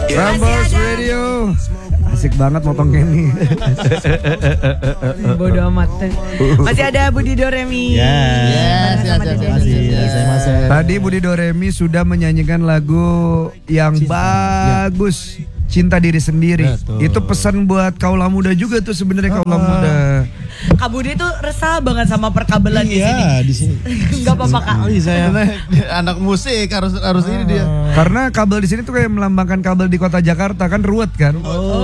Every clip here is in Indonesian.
Prambors Radio. Asik banget motong Kenny. Bodoh amat. Masih ada Budi Doremi. Yes. Tadi Budi Doremi sudah menyanyikan lagu yang bagus, Cinta Diri Sendiri. Betul. Itu pesan buat kaula muda juga tuh sebenarnya kaula muda. Kak Budi tuh resah banget sama perkabelan di sini. Iya, di sini. Enggak apa-apa Kak. Saya anak musik harus ini dia. Karena kabel di sini tuh kayak melambangkan kabel di kota Jakarta kan ruwet kan.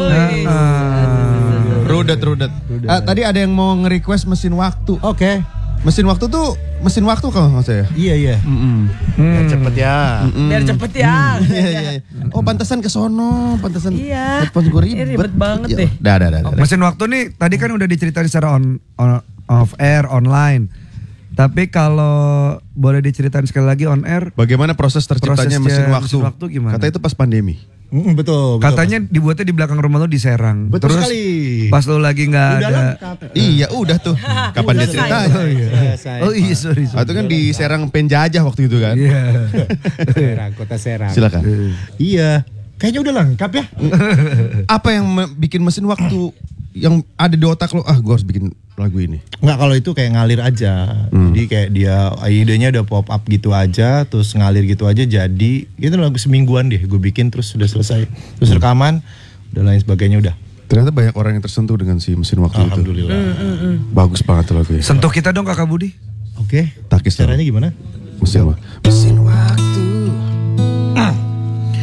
Rudet. Tadi ada yang mau nge-request mesin waktu. Oke. Mesin waktu tuh mesin waktu kalau nggak saya. Iya. Biar cepet ya. Biar cepet ya. Iya. Oh pantesan ke sono, pantesan. Iya. Telepon gue Ribet banget deh. Dah. Mesin waktu nih tadi kan udah diceritain secara off air, online. Tapi kalau boleh diceritain sekali lagi on air, Bagaimana proses terciptanya mesin waktu? Gimana? Kata itu pas pandemi. Betul. Katanya dibuatnya di belakang rumah lo di Serang. Betul Terus sekali. pas lo lagi nggak ada. Iya, udah tuh. Kapan dia ceritain? Oh iya sorry. Itu kan di Serang Penjajah waktu itu kan. Iya. Serang, kota Serang. Silakan. Iya. Kayaknya udah lengkap ya. Apa yang bikin mesin waktu yang ada di otak lo? Gue harus bikin lagu ini. Enggak, kalau itu kayak ngalir aja. Jadi kayak dia idenya udah pop up gitu aja, terus ngalir gitu aja jadi. Itu lagu semingguan deh gue bikin terus sudah selesai. Terus rekaman, udah lain sebagainya udah. Ternyata banyak orang yang tersentuh dengan si mesin waktu itu. Alhamdulillah. Bagus banget tuh lagunya. Sentuh kita dong Kakak Budi. Oke. Takis Caranya gimana? Mesin waktu.